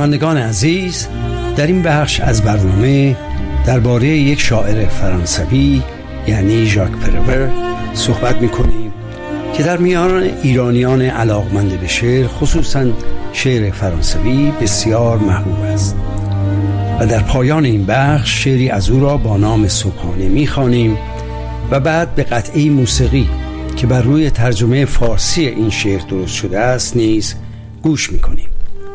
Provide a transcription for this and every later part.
شنوندگان عزیز، در این بخش از برنامه درباره یک شاعر فرانسوی یعنی ژاک پرور صحبت می‌کنیم که در میان ایرانیان علاقمند به شعر، خصوصاً شعر فرانسوی، بسیار محبوب است و در پایان این بخش شعری از او را با نام صبحانه می‌خوانیم و بعد به قطعه موسیقی که بر روی ترجمه فارسی این شعر درست شده است نیز گوش می‌کنیم.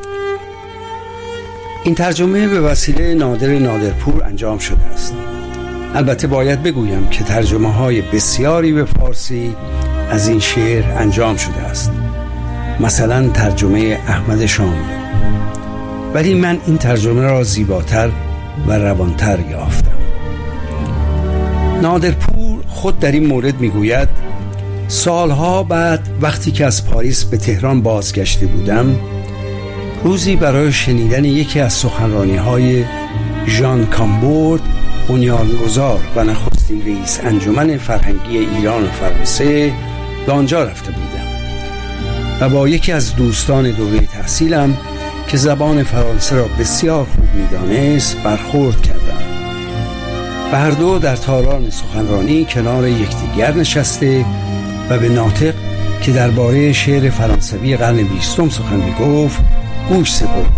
این ترجمه به وسیله نادرپور انجام شده است. البته باید بگویم که ترجمه‌های بسیاری به فارسی از این شعر انجام شده است، مثلا ترجمه احمد شاملو، ولی من این ترجمه را زیباتر و روانتر یافتم. نادرپور خود در این مورد میگوید: سالها بعد وقتی که از پاریس به تهران بازگشته بودم، روزی برای شنیدن یکی از سخنرانی‌های ژان کامبورد، بنیانگذار و نخستین رئیس انجمن فرهنگی ایران و فرانسه، به آنجا رفته بودم و با یکی از دوستان دوره تحصیلم که زبان فرانسه را بسیار خوب می‌دانست برخورد کردم و هر دو در تالار سخنرانی کنار یکدیگر نشسته و به ناطق که درباره شعر فرانسوی قرن 20 سخن می‌گفت گوش سپردیم.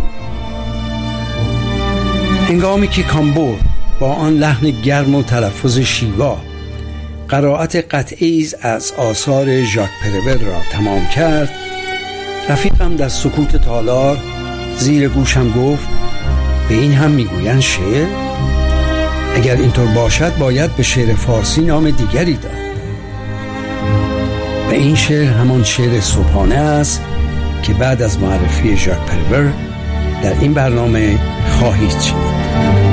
هنگامی که کامبورد با آن لحن گرم و تلفظ شیوا قرائت قطعی از آثار ژاک پرور را تمام کرد، رفیقم در سکوت تالار زیر گوشم گفت: به این هم میگویند شعر؟ اگر اینطور باشد باید به شعر فارسی نام دیگری داد. و این شعر همان شعر صبحانه است که بعد از معرفی ژاک پرور در این برنامه خواهید شنید.